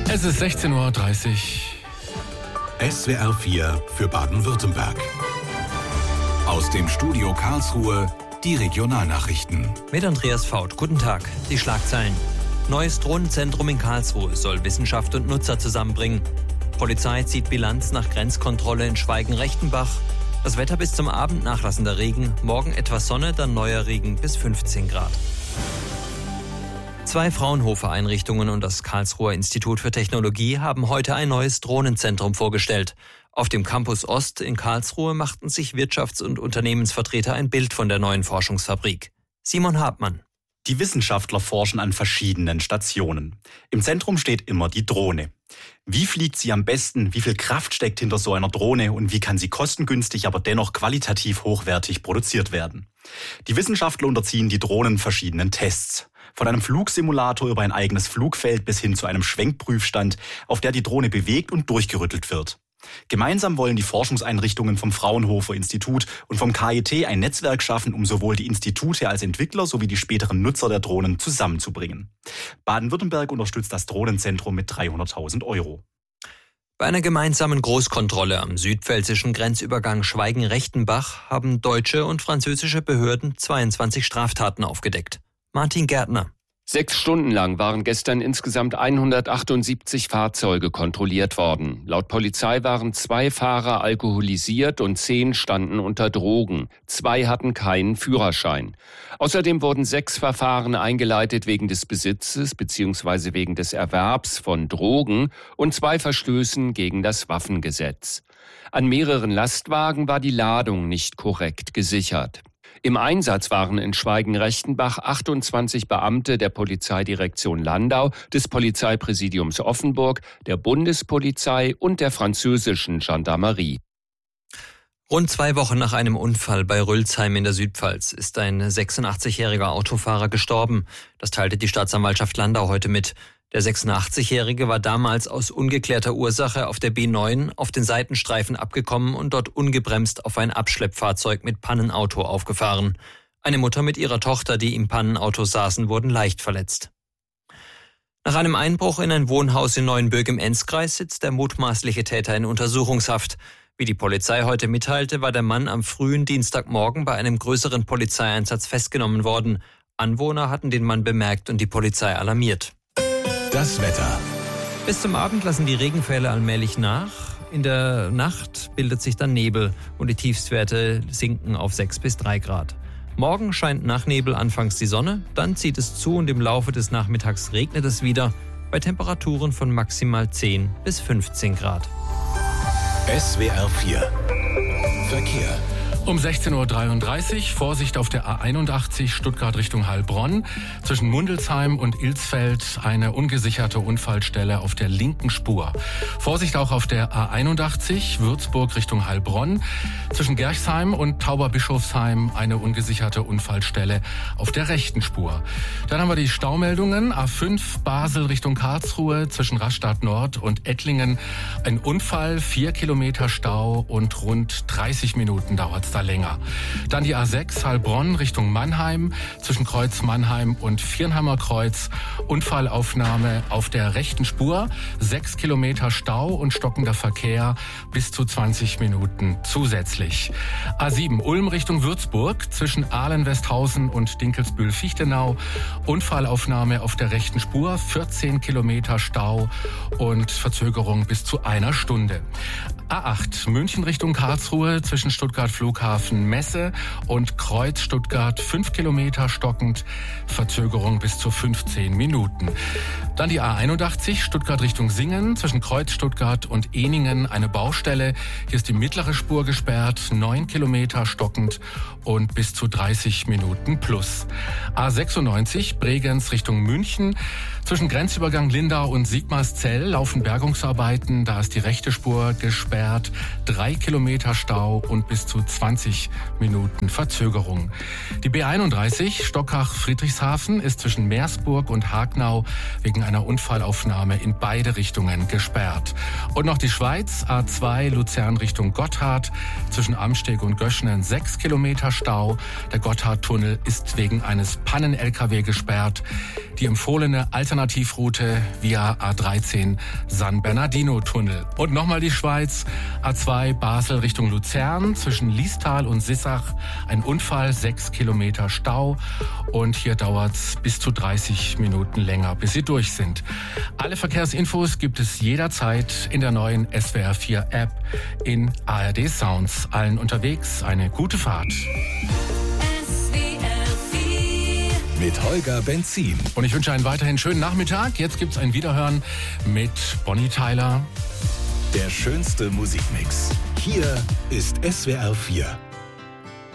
Es ist 16:30 Uhr. SWR 4 für Baden-Württemberg. Aus dem Studio Karlsruhe die Regionalnachrichten. Mit Andreas Faut. Guten Tag. Die Schlagzeilen. Neues Drohnenzentrum in Karlsruhe soll Wissenschaft und Nutzer zusammenbringen. Polizei zieht Bilanz nach Grenzkontrolle in Schweigen-Rechtenbach. Das Wetter bis zum Abend, nachlassender Regen. Morgen etwas Sonne, dann neuer Regen bis 15 Grad. 2 Fraunhofer-Einrichtungen und das Karlsruher Institut für Technologie haben heute ein neues Drohnenzentrum vorgestellt. Auf dem Campus Ost in Karlsruhe machten sich Wirtschafts- und Unternehmensvertreter ein Bild von der neuen Forschungsfabrik. Simon Hartmann. Die Wissenschaftler forschen an verschiedenen Stationen. Im Zentrum steht immer die Drohne. Wie fliegt sie am besten? Wie viel Kraft steckt hinter so einer Drohne? Und wie kann sie kostengünstig, aber dennoch qualitativ hochwertig produziert werden? Die Wissenschaftler unterziehen die Drohnen verschiedenen Tests. Von einem Flugsimulator über ein eigenes Flugfeld bis hin zu einem Schwenkprüfstand, auf der die Drohne bewegt und durchgerüttelt wird. Gemeinsam wollen die Forschungseinrichtungen vom Fraunhofer Institut und vom KIT ein Netzwerk schaffen, um sowohl die Institute als Entwickler sowie die späteren Nutzer der Drohnen zusammenzubringen. Baden-Württemberg unterstützt das Drohnenzentrum mit 300.000 €. Bei einer gemeinsamen Großkontrolle am südpfälzischen Grenzübergang Schweigen-Rechtenbach haben deutsche und französische Behörden 22 Straftaten aufgedeckt. Martin Gärtner. 6 Stunden lang waren gestern insgesamt 178 Fahrzeuge kontrolliert worden. Laut Polizei waren 2 Fahrer alkoholisiert und 10 standen unter Drogen. 2 hatten keinen Führerschein. Außerdem wurden 6 Verfahren eingeleitet wegen des Besitzes bzw. wegen des Erwerbs von Drogen und 2 Verstößen gegen das Waffengesetz. An mehreren Lastwagen war die Ladung nicht korrekt gesichert. Im Einsatz waren in Schweigen-Rechtenbach 28 Beamte der Polizeidirektion Landau, des Polizeipräsidiums Offenburg, der Bundespolizei und der französischen Gendarmerie. Rund 2 Wochen nach einem Unfall bei Rülsheim in der Südpfalz ist ein 86-jähriger Autofahrer gestorben. Das teilte die Staatsanwaltschaft Landau heute mit. Der 86-Jährige war damals aus ungeklärter Ursache auf der B9 auf den Seitenstreifen abgekommen und dort ungebremst auf ein Abschleppfahrzeug mit Pannenauto aufgefahren. Eine Mutter mit ihrer Tochter, die im Pannenauto saßen, wurden leicht verletzt. Nach einem Einbruch in ein Wohnhaus in Neuenbürg im Enzkreis sitzt der mutmaßliche Täter in Untersuchungshaft. Wie die Polizei heute mitteilte, war der Mann am frühen Dienstagmorgen bei einem größeren Polizeieinsatz festgenommen worden. Anwohner hatten den Mann bemerkt und die Polizei alarmiert. Das Wetter. Bis zum Abend lassen die Regenfälle allmählich nach. In der Nacht bildet sich dann Nebel und die Tiefstwerte sinken auf 6 bis 3 Grad. Morgen scheint nach Nebel anfangs die Sonne, dann zieht es zu und im Laufe des Nachmittags regnet es wieder bei Temperaturen von maximal 10 bis 15 Grad. SWR 4 Verkehr. Um 16:33 Uhr, Vorsicht auf der A81 Stuttgart Richtung Heilbronn. Zwischen Mundelsheim und Ilsfeld eine ungesicherte Unfallstelle auf der linken Spur. Vorsicht auch auf der A81 Würzburg Richtung Heilbronn. Zwischen Gerchsheim und Tauberbischofsheim eine ungesicherte Unfallstelle auf der rechten Spur. Dann haben wir die Staumeldungen. A5 Basel Richtung Karlsruhe zwischen Rastatt Nord und Ettlingen. Ein Unfall, 4 Kilometer Stau und rund 30 Minuten dauert es da länger. Dann die A6 Heilbronn Richtung Mannheim zwischen Kreuz Mannheim und Viernheimer Kreuz. Unfallaufnahme auf der rechten Spur. 6 Kilometer Stau und stockender Verkehr bis zu 20 Minuten zusätzlich. A7 Ulm Richtung Würzburg zwischen Ahlen-Westhausen und Dinkelsbühl-Fichtenau. Unfallaufnahme auf der rechten Spur. 14 Kilometer Stau und Verzögerung bis zu 1 Stunde. A8 München Richtung Karlsruhe zwischen Stuttgart Flughafen Messe und Kreuz Stuttgart 5 Kilometer stockend, Verzögerung bis zu 15 Minuten. Dann die A81 Stuttgart Richtung Singen zwischen Kreuz Stuttgart und Ehningen eine Baustelle. Hier ist die mittlere Spur gesperrt, 9 Kilometer stockend und bis zu 30 Minuten plus. A96 Bregenz Richtung München zwischen Grenzübergang Lindau und Sigmarszell laufen Bergungsarbeiten. Da ist die rechte Spur gesperrt, 3 Kilometer Stau und bis zu 20 Minuten Verzögerung. Die B31 Stockach-Friedrichshafen ist zwischen Meersburg und Hagnau wegen einer Unfallaufnahme in beide Richtungen gesperrt. Und noch die Schweiz, A2 Luzern Richtung Gotthard, zwischen Amsteg und Göschenen 6 Kilometer Stau. Der Gotthardtunnel ist wegen eines Pannen-LKW gesperrt. Die empfohlene Alternativroute via A13 San Bernardino-Tunnel. Und nochmal die Schweiz, A2 Basel Richtung Luzern, zwischen Liestal und Sissach ein Unfall, 6 Kilometer Stau. Und hier dauert es bis zu 30 Minuten länger, bis sie durch sind. Alle Verkehrsinfos gibt es jederzeit in der neuen SWR4-App in ARD Sounds. Allen unterwegs eine gute Fahrt. Mit Holger Benzin. Und ich wünsche einen weiterhin schönen Nachmittag. Jetzt gibt's ein Wiederhören mit Bonnie Tyler. Der schönste Musikmix. Hier ist SWR4.